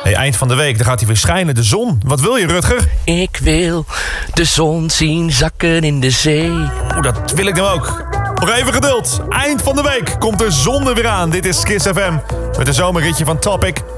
Hey, eind van de week, dan gaat hij weer schijnen, de zon. Wat wil je, Rutger? Ik wil de zon zien zakken in de zee. Oeh, dat wil ik nou ook. Nog even geduld. Eind van de week komt de zon er weer aan. Dit is Kiss FM met de zomerritje van Topic.